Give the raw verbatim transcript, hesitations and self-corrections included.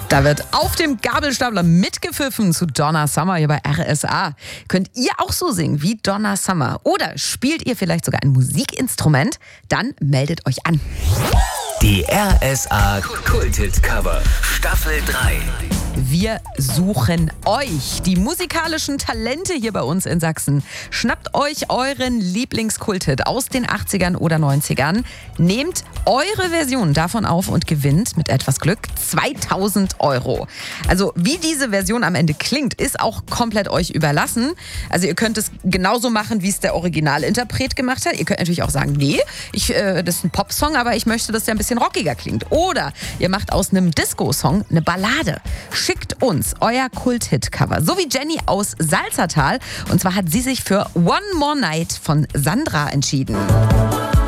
Da wird auf dem Gabelstapler mitgepfiffen zu Donna Summer hier bei R S A. Könnt ihr auch so singen wie Donna Summer? Oder spielt ihr vielleicht sogar ein Musikinstrument? Dann meldet euch an. Die R S A Kulthit-Cover Staffel drei. Wir suchen euch, die musikalischen Talente hier bei uns in Sachsen. Schnappt euch euren Lieblingskulthit aus den achtzigern oder neunzigern. Nehmt eure Version davon auf und gewinnt mit etwas Glück zweitausend Euro. Also wie diese Version am Ende klingt, ist auch komplett euch überlassen. Also ihr könnt es genauso machen, wie es der Originalinterpret gemacht hat. Ihr könnt natürlich auch sagen, nee, ich, äh, das ist ein Popsong, aber ich möchte, dass der ein bisschen rockiger klingt. Oder ihr macht aus einem Disco-Song eine Ballade. Schickt uns euer Kult-Hit-Cover, so wie Jenny aus Salzertal. Und zwar hat sie sich für One More Night von Sandra entschieden.